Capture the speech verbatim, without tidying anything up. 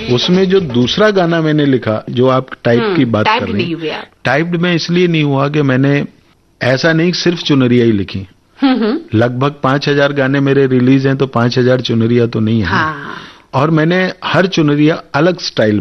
उसमें जो दूसरा गाना मैंने लिखा, जो आप टाइप की बात कर रही हैं, टाइप्ड में इसलिए नहीं हुआ कि मैंने ऐसा नहीं सिर्फ चुनरिया ही लिखी। लगभग पांच हजार गाने मेरे रिलीज हैं, तो पांच हजार चुनरिया तो नहीं है। हाँ। और मैंने हर चुनरिया अलग स्टाइल